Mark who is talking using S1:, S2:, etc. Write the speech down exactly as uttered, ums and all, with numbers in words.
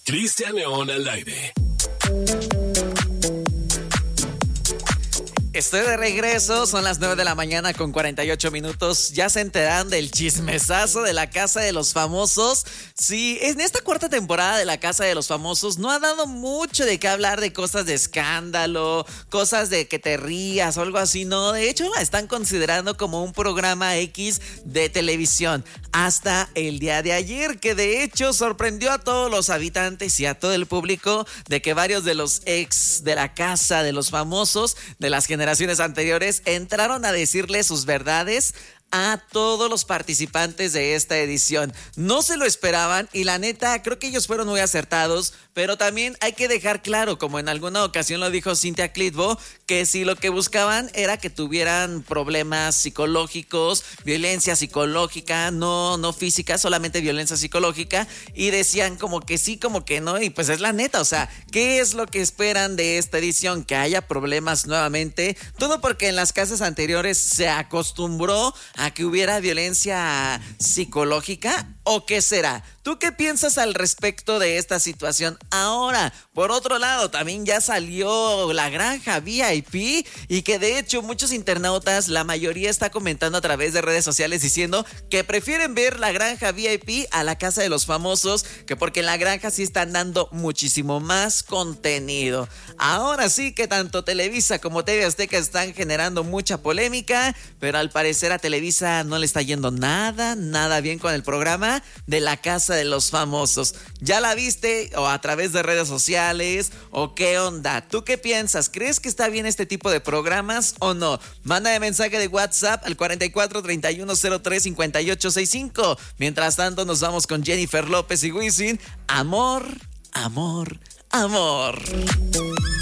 S1: Cristian León al aire.
S2: Estoy de regreso, son las nueve de la mañana con cuarenta y ocho minutos. Ya se enteran del chismesazo de La Casa de los Famosos. Sí, en esta cuarta temporada de La Casa de los Famosos no ha dado mucho de qué hablar de cosas de escándalo, cosas de que te rías o algo así, no. De hecho, la están considerando como un programa X de televisión. Hasta el día de ayer, que de hecho sorprendió a todos los habitantes y a todo el público de que varios de los ex de La Casa de los Famosos de las generaciones anteriores entraron a decirle sus verdades a todos los participantes de esta edición. No se lo esperaban y la neta creo que ellos fueron muy acertados, pero también hay que dejar claro, como en alguna ocasión lo dijo Cynthia Clitbo, que si lo que buscaban era que tuvieran problemas psicológicos, violencia psicológica, no, no física, solamente violencia psicológica, y decían como que sí, como que no, y pues es la neta, o sea, ¿qué es lo que esperan de esta edición? Que haya problemas nuevamente, todo porque en las casas anteriores se acostumbró a que hubiera violencia psicológica, ¿o qué será? ¿Tú qué piensas al respecto de esta situación? Ahora, por otro lado, también ya salió La Granja V I P y que de hecho muchos internautas, la mayoría está comentando a través de redes sociales diciendo que prefieren ver La Granja V I P a La Casa de los Famosos, que porque en La Granja sí están dando muchísimo más contenido. Ahora sí que tanto Televisa como T V Azteca están generando mucha polémica, pero al parecer a Televisa no le está yendo nada, nada bien con el programa de La Casa de los Famosos. ¿Ya la viste o a través de redes sociales o qué onda? ¿Tú qué piensas? ¿Crees que está bien este tipo de programas o no? Mándame mensaje de WhatsApp al cuarenta y cuatro, treinta y uno, cero tres, cincuenta y ocho sesenta y cinco. Mientras tanto nos vamos con Jennifer López y Wisin. Amor, amor, amor.